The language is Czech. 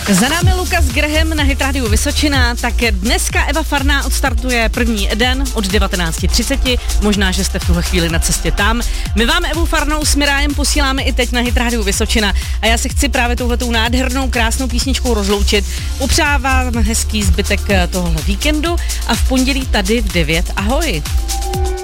Za námi Lukas Graham na Hit Radio Vysočina, tak dneska Eva Farná odstartuje první den od 19:30, možná, že jste v tuhle chvíli na cestě tam. My vám Evu Farnou s Mirájem posíláme i teď na Hit Radio Vysočina a já se chci právě touhletou nádhernou, krásnou písničkou rozloučit. Upřávám hezký zbytek tohohle víkendu a v pondělí tady v 9. Ahoj!